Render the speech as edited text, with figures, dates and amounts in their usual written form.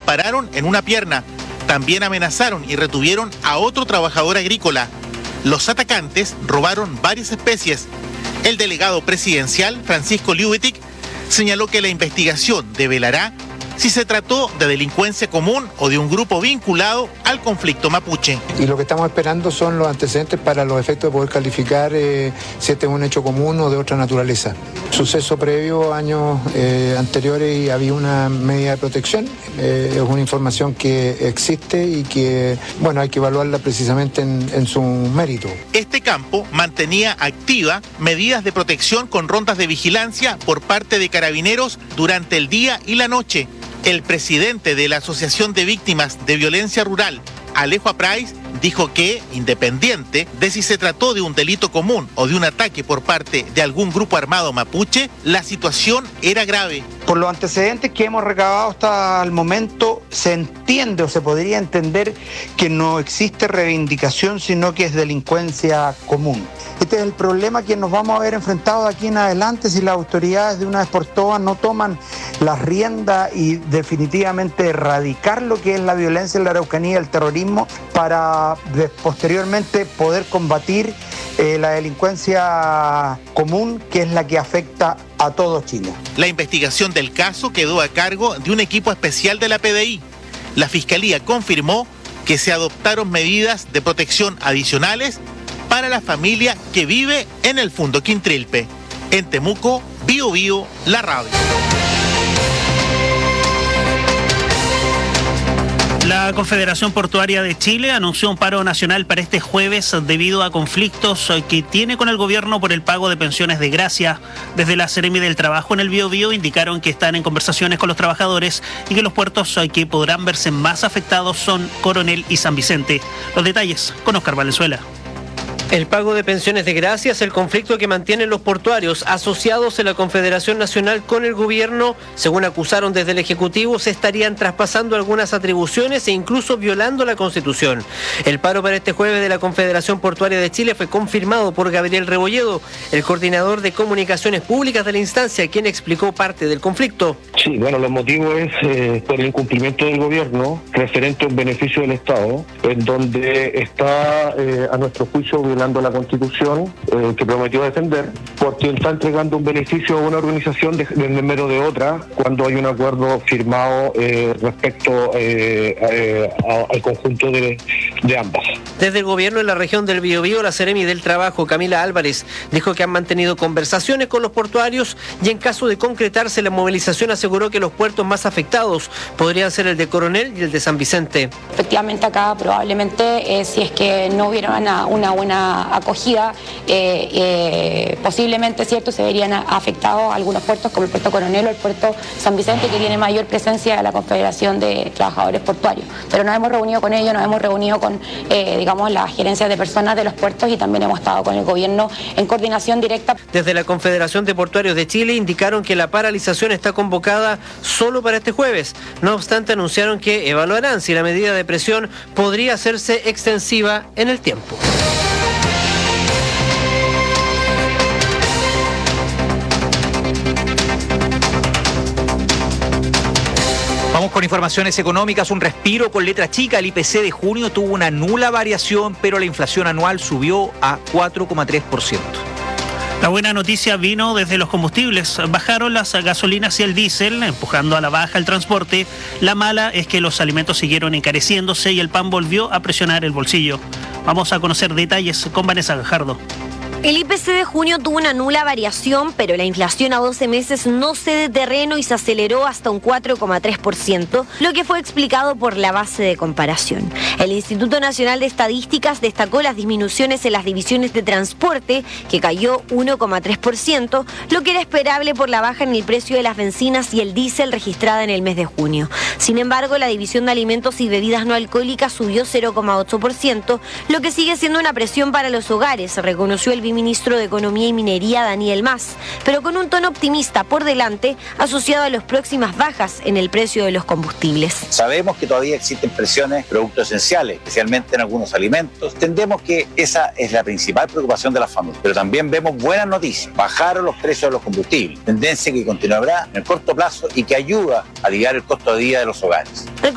dispararon en una pierna. También amenazaron y retuvieron a otro trabajador agrícola. Los atacantes robaron varias especies. El delegado presidencial, Francisco Liubetic, señaló que la investigación develará si se trató de delincuencia común o de un grupo vinculado al conflicto mapuche. Y lo que estamos esperando son los antecedentes para los efectos de poder calificar si este es un hecho común o de otra naturaleza. Suceso previo, años anteriores, y había una medida de protección. Es una información que existe y que, bueno, hay que evaluarla precisamente en su mérito. Este campo mantenía activa medidas de protección con rondas de vigilancia por parte de carabineros durante el día y la noche. El presidente de la Asociación de Víctimas de Violencia Rural, Alejo Aprais, dijo que, independiente de si se trató de un delito común o de un ataque por parte de algún grupo armado mapuche, la situación era grave. Por los antecedentes que hemos recabado hasta el momento, se entiende o se podría entender que no existe reivindicación, sino que es delincuencia común. Este es el problema que nos vamos a ver enfrentados de aquí en adelante si las autoridades de una vez por todas no toman las riendas y definitivamente erradicar lo que es la violencia en la Araucanía y el terrorismo para posteriormente poder combatir la delincuencia común, que es la que afecta a todo Chile. La investigación del caso quedó a cargo de un equipo especial de la PDI. La Fiscalía confirmó que se adoptaron medidas de protección adicionales para la familia que vive en el Fundo Quintrilpe. En Temuco, Bío Bío, la radio. La Confederación Portuaria de Chile anunció un paro nacional para este jueves debido a conflictos que tiene con el gobierno por el pago de pensiones de gracia. Desde la Seremi del Trabajo en el Biobío indicaron que están en conversaciones con los trabajadores y que los puertos que podrán verse más afectados son Coronel y San Vicente. Los detalles con Oscar Valenzuela. El pago de pensiones de gracia es el conflicto que mantienen los portuarios asociados en la Confederación Nacional con el gobierno. Según acusaron desde el Ejecutivo, se estarían traspasando algunas atribuciones e incluso violando la Constitución. El paro para este jueves de la Confederación Portuaria de Chile fue confirmado por Gabriel Rebolledo, el coordinador de comunicaciones públicas de la instancia, quien explicó parte del conflicto. Sí, bueno, los motivos es por el incumplimiento del gobierno referente a un beneficio del Estado, en donde está, a nuestro juicio, violando la Constitución que prometió defender, porque está entregando un beneficio a una organización en mero de otra, cuando hay un acuerdo firmado respecto al conjunto de ambas. Desde el gobierno en la región del Biobío, la Seremi del Trabajo, Camila Álvarez, dijo que han mantenido conversaciones con los portuarios y en caso de concretarse la movilización aseguró que los puertos más afectados podrían ser el de Coronel y el de San Vicente. Efectivamente acá probablemente si es que no hubiera una buena acogida, posiblemente, ¿cierto?, se verían afectados algunos puertos como el puerto Coronel o el puerto San Vicente, que tiene mayor presencia de la Confederación de Trabajadores Portuarios. Pero nos hemos reunido con ellos, nos hemos reunido con, las gerencias de personas de los puertos y también hemos estado con el gobierno en coordinación directa. Desde la Confederación de Portuarios de Chile indicaron que la paralización está convocada solo para este jueves. No obstante, anunciaron que evaluarán si la medida de presión podría hacerse extensiva en el tiempo. Vamos con informaciones económicas, un respiro con letra chica. El IPC de junio tuvo una nula variación, pero la inflación anual subió a 4,3%. La buena noticia vino desde los combustibles. Bajaron las gasolinas y el diésel, empujando a la baja el transporte. La mala es que los alimentos siguieron encareciéndose y el pan volvió a presionar el bolsillo. Vamos a conocer detalles con Vanessa Gajardo. El IPC de junio tuvo una nula variación, pero la inflación a 12 meses no cede terreno y se aceleró hasta un 4,3%, lo que fue explicado por la base de comparación. El Instituto Nacional de Estadísticas destacó las disminuciones en las divisiones de transporte, que cayó 1,3%, lo que era esperable por la baja en el precio de las bencinas y el diésel registrada en el mes de junio. Sin embargo, la división de alimentos y bebidas no alcohólicas subió 0,8%, lo que sigue siendo una presión para los hogares, reconoció el ministro de Economía y Minería, Daniel Mas, pero con un tono optimista por delante, asociado a las próximas bajas en el precio de los combustibles. Sabemos que todavía existen presiones en productos esenciales, especialmente en algunos alimentos. Entendemos que esa es la principal preocupación de las familias, pero también vemos buenas noticias. Bajaron los precios de los combustibles, tendencia que continuará en el corto plazo y que ayuda a aliviar el costo de vida de los hogares.